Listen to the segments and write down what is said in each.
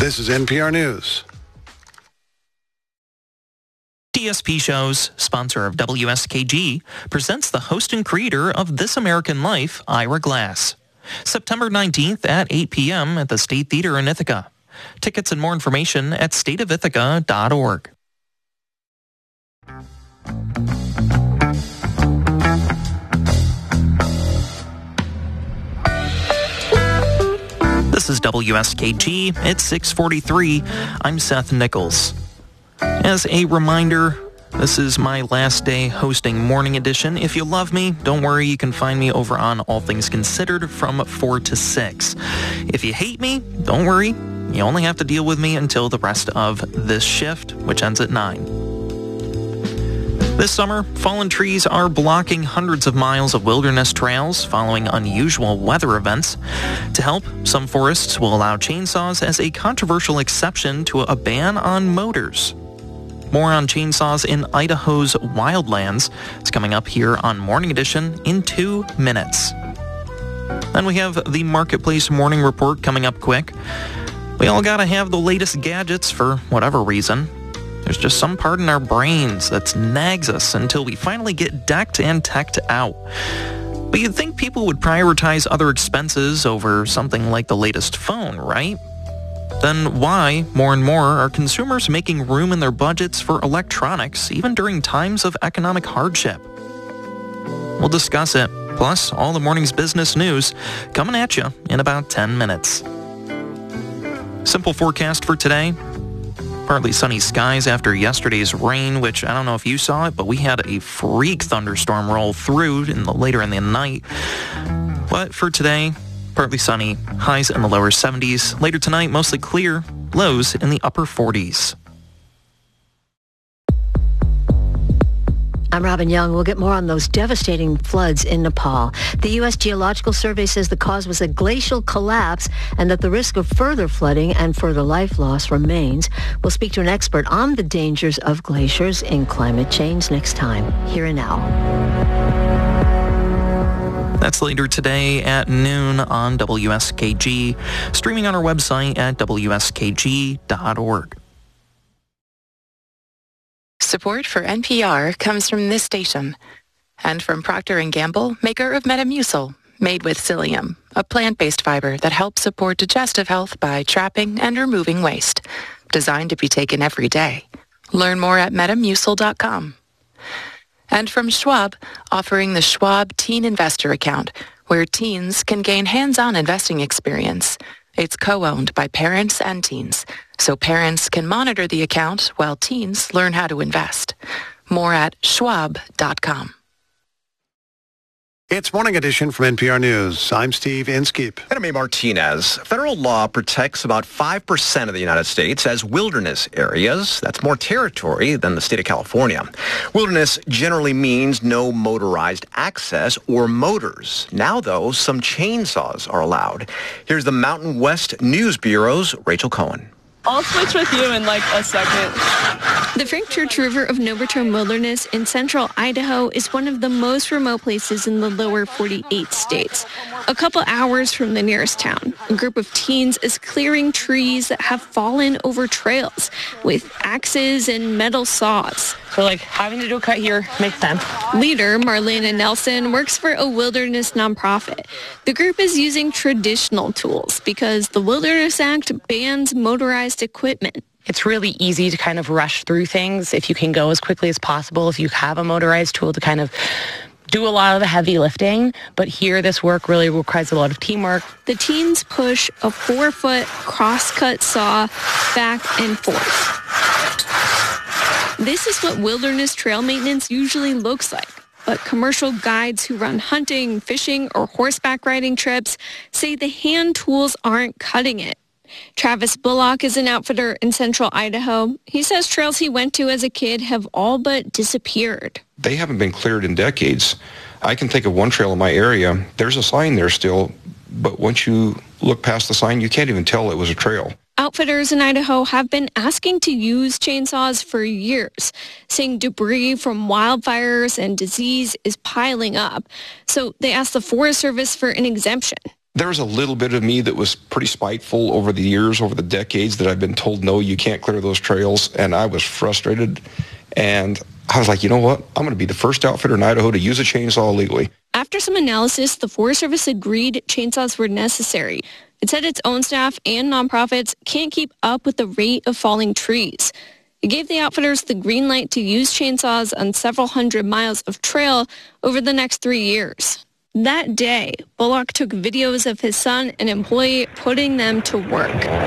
This is NPR News. DSP Shows, sponsor of WSKG, presents the host and creator of This American Life, Ira Glass. September 19th at 8 p.m. at the State Theater in Ithaca. Tickets and more information at stateofithaca.org. This is WSKG. It's 6:43. I'm Seth Nichols. As a reminder, this is my last day hosting Morning Edition. If you love me, don't worry, you can find me over on All Things Considered from 4 to 6. If you hate me, don't worry, you only have to deal with me until the rest of this shift, which ends at 9. This summer, fallen trees are blocking hundreds of miles of wilderness trails following unusual weather events. To help, some forests will allow chainsaws as a controversial exception to a ban on motors. More on chainsaws in Idaho's wildlands. It's coming up here on Morning Edition in 2 minutes. Then we have the Marketplace Morning Report coming up quick. We all gotta have the latest gadgets for whatever reason. There's just some part in our brains that nags us until we finally get decked and teched out. But you'd think people would prioritize other expenses over something like the latest phone, right? Then why, more and more, are consumers making room in their budgets for electronics even during times of economic hardship? We'll discuss it, plus all the morning's business news, coming at you in about 10 minutes. Simple forecast for today. Partly sunny skies after yesterday's rain, which I don't know if you saw it, but we had a freak thunderstorm roll through later in the night. But for today, partly sunny, highs in the lower 70s. Later tonight, mostly clear, lows in the upper 40s. I'm Robin Young. We'll get more on those devastating floods in Nepal. The U.S. Geological Survey says the cause was a glacial collapse and that the risk of further flooding and further life loss remains. We'll speak to an expert on the dangers of glaciers in climate change next time, here and now. That's later today at noon on WSKG, streaming on our website at wskg.org. Support for NPR comes from this station and from Procter & Gamble, maker of Metamucil, made with psyllium, a plant-based fiber that helps support digestive health by trapping and removing waste, designed to be taken every day. Learn more at metamucil.com. And from Schwab, offering the Schwab Teen Investor Account, where teens can gain hands-on investing experience. It's co-owned by parents and teens, so parents can monitor the account while teens learn how to invest. More at schwab.com. It's Morning Edition from NPR News. I'm Steve Inskeep. And I'm A. Martinez. Federal law protects about 5% of the United States as wilderness areas. That's more territory than the state of California. Wilderness generally means no motorized access or motors. Now, though, some chainsaws are allowed. Here's the Mountain West News Bureau's Rachel Cohen. I'll switch with you in like a second. The Frank Church River of No Return Wilderness in central Idaho is one of the most remote places in the lower 48 states. A couple hours from the nearest town, a group of teens is clearing trees that have fallen over trails with axes and metal saws. So like having to do a cut here makes sense. Leader Marlena Nelson works for a wilderness nonprofit. The group is using traditional tools because the Wilderness Act bans motorized equipment. It's really easy to kind of rush through things if you can go as quickly as possible, if you have a motorized tool to kind of do a lot of the heavy lifting. But here, this work really requires a lot of teamwork. The teens push a 4-foot cross-cut saw back and forth. This is what wilderness trail maintenance usually looks like. But commercial guides who run hunting, fishing, or horseback riding trips say the hand tools aren't cutting it. Travis Bullock is an outfitter in central Idaho. He says trails he went to as a kid have all but disappeared. They haven't been cleared in decades. I can think of one trail in my area. There's a sign there still, but once you look past the sign, you can't even tell it was a trail. Outfitters in Idaho have been asking to use chainsaws for years, saying debris from wildfires and disease is piling up. So they asked the Forest Service for an exemption. There was a little bit of me that was pretty spiteful over the years, over the decades, that I've been told, no, you can't clear those trails. And I was frustrated. And I was like, you know what? I'm going to be the first outfitter in Idaho to use a chainsaw legally. After some analysis, the Forest Service agreed chainsaws were necessary. It said its own staff and nonprofits can't keep up with the rate of falling trees. It gave the outfitters the green light to use chainsaws on several hundred miles of trail over the next 3 years. That day, Bullock took videos of his son, an employee, putting them to work.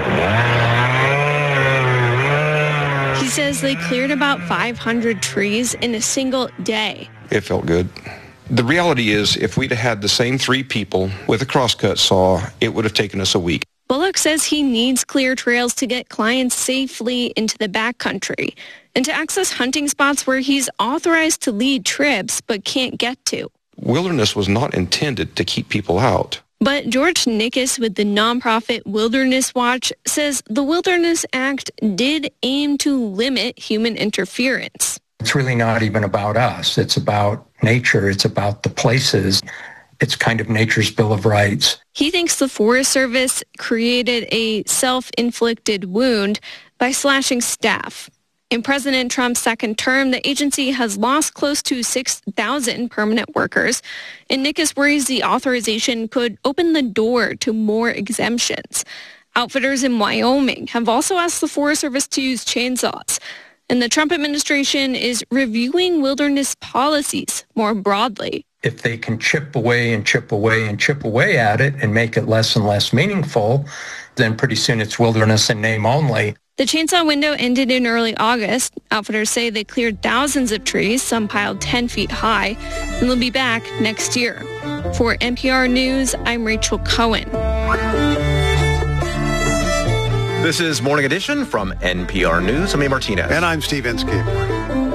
He says they cleared about 500 trees in a single day. It felt good. The reality is, if we'd had the same 3 people with a crosscut saw, it would have taken us a week. Bullock says he needs clear trails to get clients safely into the backcountry and to access hunting spots where he's authorized to lead trips but can't get to. Wilderness was not intended to keep people out. But George Nickus with the nonprofit Wilderness Watch says the Wilderness Act did aim to limit human interference. It's really not even about us. It's about nature. It's about the places. It's kind of nature's Bill of Rights. He thinks the Forest Service created a self-inflicted wound by slashing staff. In President Trump's second term, the agency has lost close to 6,000 permanent workers, and Nickus worries the authorization could open the door to more exemptions. Outfitters in Wyoming have also asked the Forest Service to use chainsaws, and the Trump administration is reviewing wilderness policies more broadly. If they can chip away and chip away and chip away at it and make it less and less meaningful, then pretty soon it's wilderness in name only. The chainsaw window ended in early August. Outfitters say they cleared thousands of trees, some piled 10 feet high, and they'll be back next year. For NPR News, I'm Rachel Cohen. This is Morning Edition from NPR News. I'm A. Martinez. And I'm Steve Inskeep.